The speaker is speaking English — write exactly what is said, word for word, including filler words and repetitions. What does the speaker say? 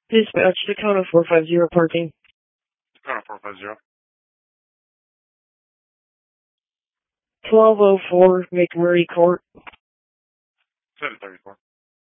Dispatch, Dakota four five zero parking. Dakota four five zero. twelve oh four McMurray Court. seven thirty-four.